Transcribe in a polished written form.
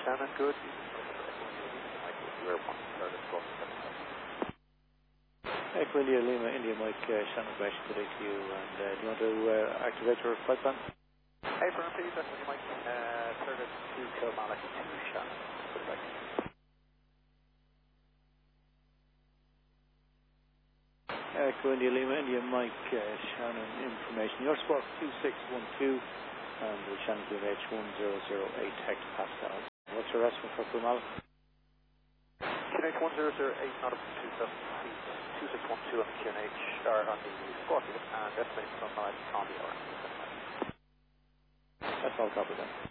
Shannon, good. Echo India Lima, India Mike, Shannon Bash, good day to you. And do you want to activate your flight plan? Hey, for please, that's when you might service to Kilmallock to Shannon. Good luck. Echo India Lima, India Mike, Shannon information. Your spot 2612 and the Shannon QNH 1008 hectopascal. What's your estimate for Kilmallock? QNH 1008, not up to 2612 on the QNH, or on the Scorpio, and estimating from on the hour. That's all copy then.